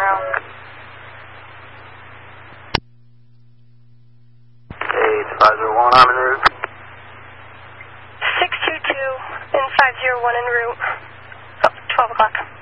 route. 8501, I'm en route. 622 and 501 en route. Oh, 12 o'clock.